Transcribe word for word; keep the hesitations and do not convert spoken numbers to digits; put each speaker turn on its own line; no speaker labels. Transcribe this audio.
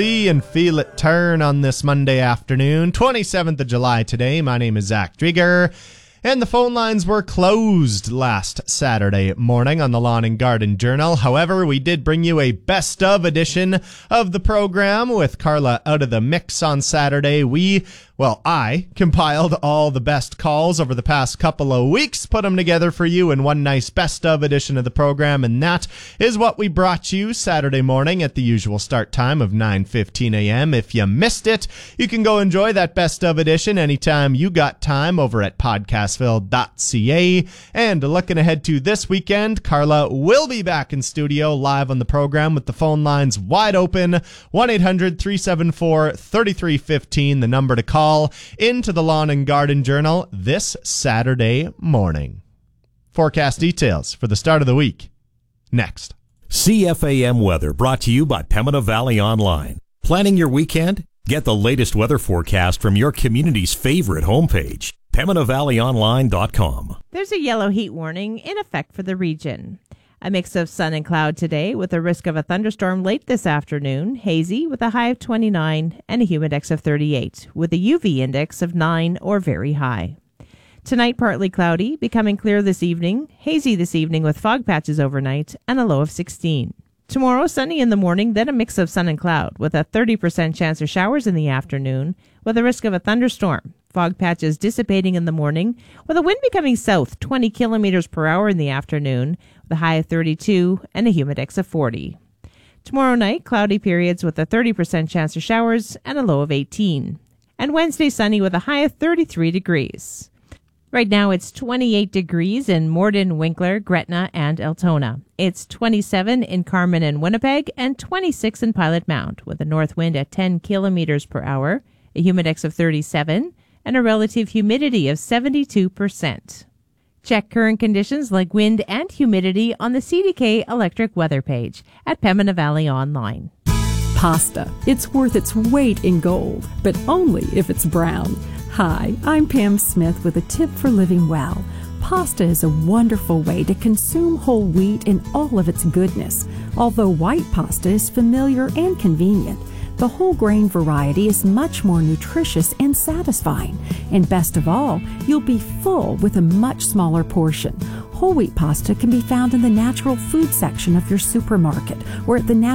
And feel it turn on this Monday afternoon, twenty-seventh of July today. My name is Zach Drieger, and the phone lines were closed last Saturday morning on the Lawn and Garden Journal. However, we did bring you a best of edition of the program with Carla out of the mix on Saturday. We Well, I compiled all the best calls over the past couple of weeks, put them together for you in one nice best of edition of the program, and that is what we brought you Saturday morning at the usual start time of nine fifteen a.m. If you missed it, you can go enjoy that best of edition anytime you got time over at podcastville dot c a. And looking ahead to this weekend, Carla will be back in studio live on the program with the phone lines wide open. one eight hundred three seven four three three one five, the number to call into the Lawn and Garden Journal this Saturday morning. Forecast details for the start of the week next.
C F A M weather brought to you by Pembina Valley Online. Planning your weekend? Get the latest weather forecast from your community's favorite homepage, pembina valley online dot com.
There's a yellow heat warning in effect for the region. A mix of sun and cloud today with a risk of a thunderstorm late this afternoon, hazy with a high of twenty-nine and a humidex of thirty-eight, with a U V index of nine or very high. Tonight, partly cloudy, becoming clear this evening, hazy this evening with fog patches overnight, and a low of sixteen. Tomorrow, sunny in the morning, then a mix of sun and cloud, with a thirty percent chance of showers in the afternoon, with a risk of a thunderstorm. Fog patches dissipating in the morning, with a wind becoming south twenty kilometers per hour in the afternoon, with a high of thirty-two and a humidex of forty. Tomorrow night, cloudy periods with a thirty percent chance of showers and a low of eighteen. And Wednesday, sunny with a high of thirty-three degrees. Right now, it's twenty-eight degrees in Morden, Winkler, Gretna, and Altona. It's twenty-seven in Carmen and Winnipeg, and twenty-six in Pilot Mound, with a north wind at ten kilometers per hour, a humidex of thirty-seven, and a relative humidity of seventy-two percent. Check current conditions like wind and humidity on the C D K electric weather page at Pembina Valley Online.
Pasta. It's worth its weight in gold, but only if it's brown. Hi, I'm Pam Smith with a tip for living well. Pasta is a wonderful way to consume whole wheat in all of its goodness. Although white pasta is familiar and convenient, the whole grain variety is much more nutritious and satisfying. And best of all, you'll be full with a much smaller portion. Whole wheat pasta can be found in the natural food section of your supermarket or at the natural